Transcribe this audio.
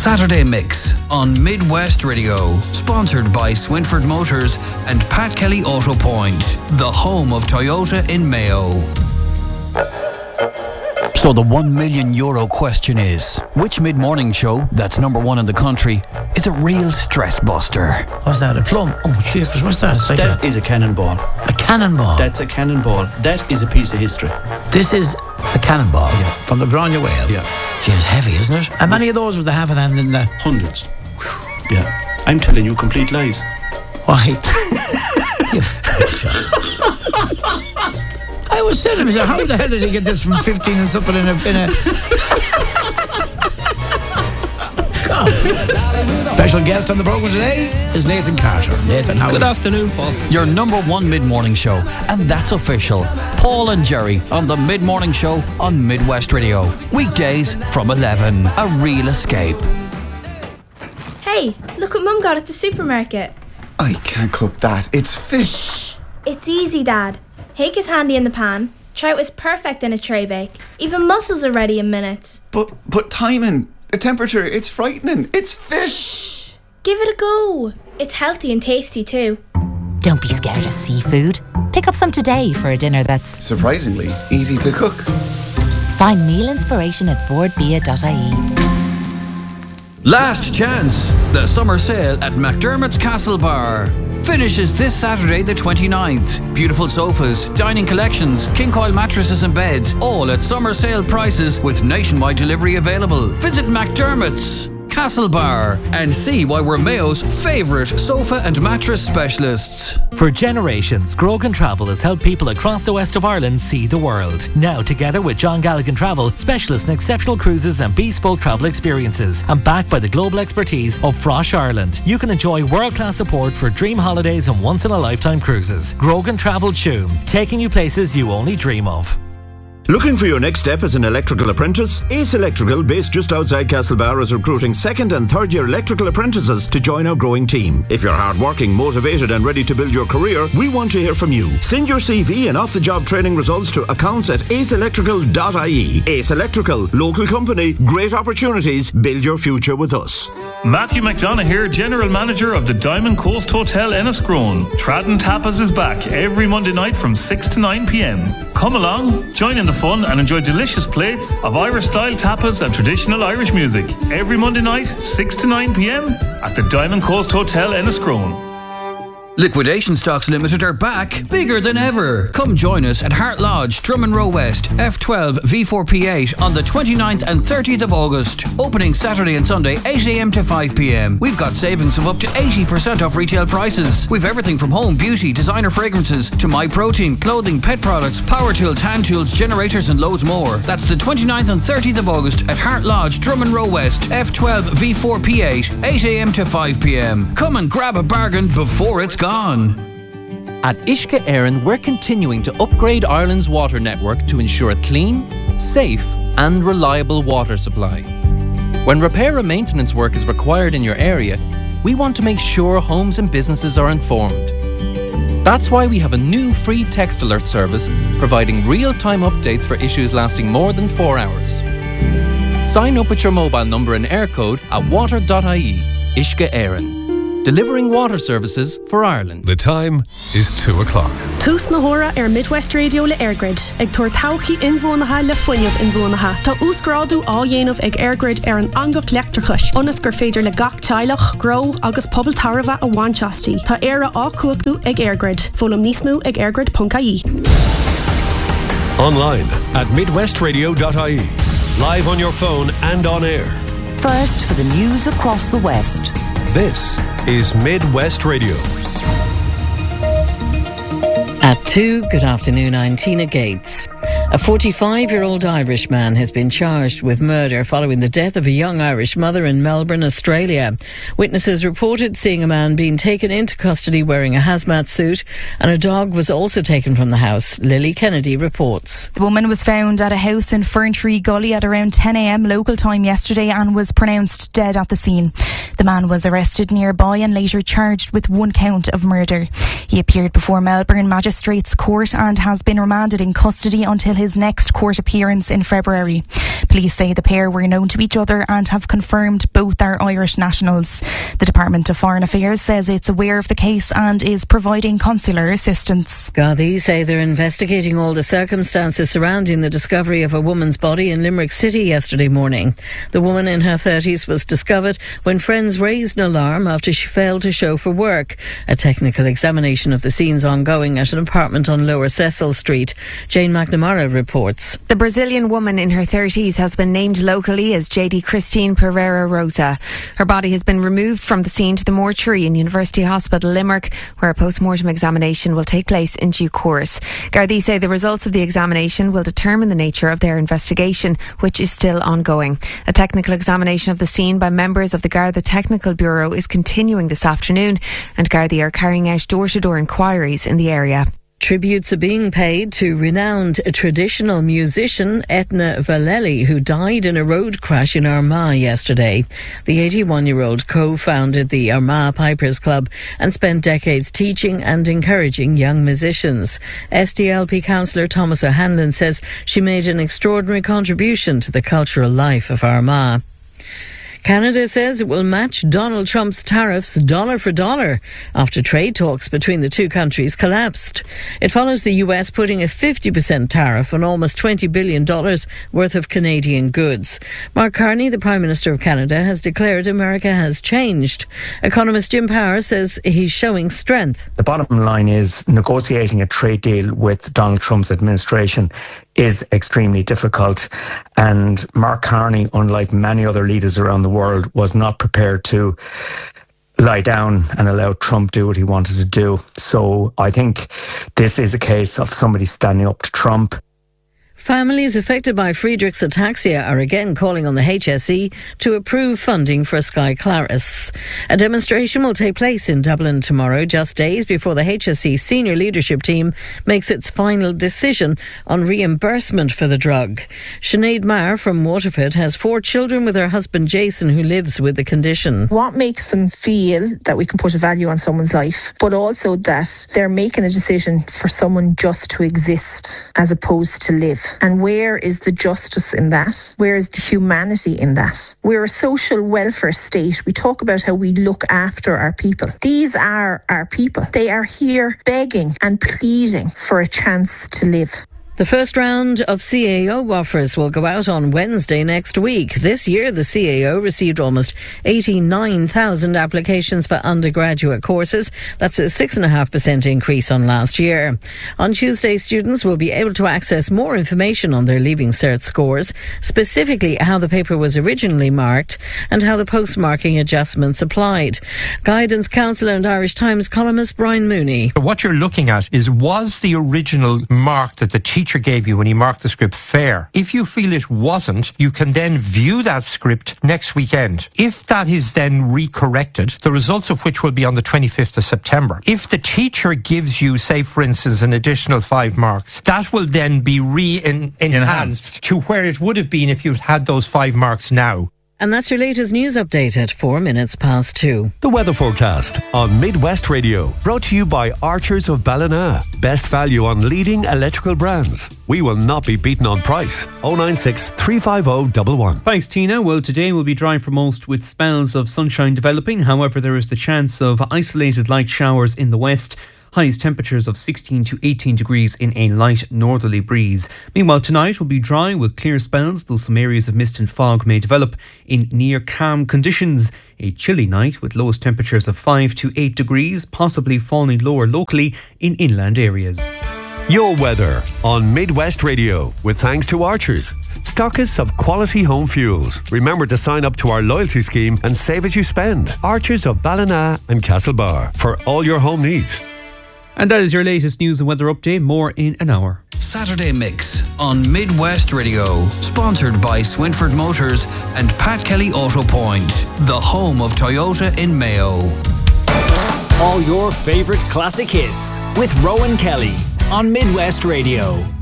Saturday Mix on Midwest Radio, sponsored by Swinford Motors and Pat Kelly Auto Point, the home of Toyota in Mayo. So the €1 million question is, which mid-morning show that's number one in the country is a real stress buster? What's that, a plum? Oh, jeepers, what's that? It's like that is a cannonball. A cannonball? That's a cannonball. That is a piece of history. This is a cannonball? Yeah. From the Branya Whale? Yeah. Gee, it's heavy, isn't it? How many of those would they have then in the... Hundreds. Yeah. I'm telling you complete lies. Why? I was telling myself, how the hell did he get this from 15 and something in a... God. Special guest on the programme today is Nathan Carter. Nathan, how are you? Good afternoon, Paul. Your number one mid-morning show, and that's official. Paul and Jerry on the mid-morning show on Midwest Radio. Weekdays from 11. A real escape. Hey, look what Mum got at the supermarket. I can't cook that. It's fish. It's easy, Dad. Hake is handy in the pan. Trout is perfect in a tray bake. Even mussels are ready in minutes. But timing, the temperature, it's frightening. It's fish. Shh. Give it a go. It's healthy and tasty too. Don't be scared of seafood. Pick up some today for a dinner that's surprisingly easy to cook. Find meal inspiration at boardbia.ie. Last chance. The summer sale at McDermott's Castle Bar finishes this Saturday the 29th. Beautiful sofas, dining collections, king coil mattresses and beds, all at summer sale prices with nationwide delivery available. Visit McDermott's Castle Bar and see why we're Mayo's favourite sofa and mattress specialists. For generations, Grogan Travel has helped people across the west of Ireland see the world. Now, together with John Galligan Travel, specialists in exceptional cruises and bespoke travel experiences, and backed by the global expertise of Frosh Ireland, you can enjoy world-class support for dream holidays and once-in-a-lifetime cruises. Grogan Travel Tuam, taking you places you only dream of. Looking for your next step as an electrical apprentice? Ace Electrical, based just outside Castlebar, is recruiting second and third year electrical apprentices to join our growing team. If you're hardworking, motivated and ready to build your career, we want to hear from you. Send your CV and off-the-job training results to accounts@aceelectrical.ie. Ace Electrical, local company, great opportunities, build your future with us. Matthew McDonough here, General Manager of the Diamond Coast Hotel Enniscrone. Tradden Tapas is back every Monday night from 6 to 9 p.m. Come along, join in the fun and enjoy delicious plates of Irish-style tapas and traditional Irish music. Every Monday night, 6 to 9 p.m. at the Diamond Coast Hotel Enniscrone. Liquidation Stocks Limited are back, bigger than ever. Come join us at Hart Lodge, Drummond Row West, F12 V4P8 on the 29th and 30th of August. Opening Saturday and Sunday, 8am to 5pm. We've got savings of up to 80% off retail prices. We've everything from home, beauty, designer fragrances to MyProtein, clothing, pet products, power tools, hand tools, generators and loads more. That's the 29th and 30th of August at Hart Lodge, Drummond Row West, F12 V4P8, 8am to 5pm. Come and grab a bargain before it's gone. At Uisce Éireann, we're continuing to upgrade Ireland's water network to ensure a clean, safe and reliable water supply. When repair and maintenance work is required in your area, we want to make sure homes and businesses are informed. That's why we have a new free text alert service providing real-time updates for issues lasting more than 4 hours. Sign up with your mobile number and air code at water.ie. Uisce Éireann. Delivering water services for Ireland. The time is 2 o'clock. Tús na hora Midwest Radio le Airgrid. Ag tuair tauchaí inbhuanaithe le foiineamh inbhuanaithe. Tá úscráidú á dhéanamh ag Airgrid an angach leachtarchais. Ionas gur féidir le gach teilech, grow agus pobl tarbha a bhainteastí. Tá éire á cuachtú ag Airgrid. Fólam níos mó ag airgrid.ie. Online at midwestradio.ie. Live on your phone and on air. First for the news across the West. This is Midwest Radio. At 2, good afternoon, I'm Tina Gates. A 45-year-old Irish man has been charged with murder following the death of a young Irish mother in Melbourne, Australia. Witnesses reported seeing a man being taken into custody wearing a hazmat suit, and a dog was also taken from the house. Lily Kennedy reports. The woman was found at a house in Ferntree Gully at around 10 a.m. local time yesterday and was pronounced dead at the scene. The man was arrested nearby and later charged with 1 count of murder. He appeared before Melbourne Magistrates Court and has been remanded in custody until his next court appearance in February. Police say the pair were known to each other and have confirmed both are Irish nationals. The Department of Foreign Affairs says it's aware of the case and is providing consular assistance. Gardaí say they're investigating all the circumstances surrounding the discovery of a woman's body in Limerick City yesterday morning. The woman in her 30s was discovered when friends raised an alarm after she failed to show for work. A technical examination of the scene's ongoing at an apartment on Lower Cecil Street. Jane McNamara reports. The Brazilian woman in her 30s has been named locally as JD Christine Pereira Rosa. Her body has been removed from the scene to the mortuary in University Hospital Limerick, where a post-mortem examination will take place in due course. Gardaí say the results of the examination will determine the nature of their investigation, which is still ongoing. A technical examination of the scene by members of the Garda Technical Bureau is continuing this afternoon, and Gardaí are carrying out door-to-door inquiries in the area. Tributes are being paid to renowned traditional musician Etna Valelli, who died in a road crash in Armagh yesterday. The 81-year-old co-founded the Armagh Pipers Club and spent decades teaching and encouraging young musicians. SDLP councillor Thomas O'Hanlon says she made an extraordinary contribution to the cultural life of Armagh. Canada says it will match Donald Trump's tariffs dollar for dollar after trade talks between the two countries collapsed. It follows the US putting a 50% tariff on almost $20 billion worth of Canadian goods. Mark Carney, the Prime Minister of Canada, has declared America has changed. Economist Jim Power says he's showing strength. The bottom line is negotiating a trade deal with Donald Trump's administration is extremely difficult, and Mark Carney, unlike many other leaders around the world, was not prepared to lie down and allow Trump do what he wanted to do. So I think this is a case of somebody standing up to Trump. Families affected by Friedreich's ataxia are again calling on the HSE to approve funding for Sky Claris. A demonstration will take place in Dublin tomorrow, just days before the HSE senior leadership team makes its final decision on reimbursement for the drug. Sinead Maher from Waterford has 4 children with her husband Jason, who lives with the condition. What makes them feel that we can put a value on someone's life, but also that they're making a decision for someone just to exist as opposed to live? And where is the justice in that? Where is the humanity in that? We're a social welfare state. We talk about how we look after our people. These are our people. They are here begging and pleading for a chance to live. The first round of CAO offers will go out on Wednesday next week. This year, the CAO received almost 89,000 applications for undergraduate courses. That's a 6.5% increase on last year. On Tuesday, students will be able to access more information on their Leaving Cert scores, specifically how the paper was originally marked and how the postmarking adjustments applied. Guidance counsellor and Irish Times columnist Brian Mooney. What you're looking at is, was the original mark that the teacher gave you when he marked the script fair? If you feel it wasn't, you can then view that script next weekend. If that is then recorrected, the results of which will be on the 25th of September. If the teacher gives you, say for instance, an additional 5 marks, that will then be enhanced to where it would have been if you'd had those 5 marks now. And that's your latest news update at 2:04. The weather forecast on Midwest Radio, brought to you by Archers of Ballina. Best value on leading electrical brands. We will not be beaten on price. 096 350 11. Thanks, Tina. Well, today will be dry for most with spells of sunshine developing. However, there is the chance of isolated light showers in the west. Highest temperatures of 16 to 18 degrees in a light northerly breeze. Meanwhile, tonight will be dry with clear spells, though some areas of mist and fog may develop in near calm conditions. A chilly night with lowest temperatures of 5 to 8 degrees, possibly falling lower locally in inland areas. Your weather on Midwest Radio, with thanks to Archers, stockists of quality home fuels. Remember to sign up to our loyalty scheme and save as you spend. Archers of Ballina and Castlebar for all your home needs. And that is your latest news and weather update. More in an hour. Saturday Mix on Midwest Radio. Sponsored by Swinford Motors and Pat Kelly Auto Point, the home of Toyota in Mayo. All your favourite classic hits with Rowan Kelly on Midwest Radio.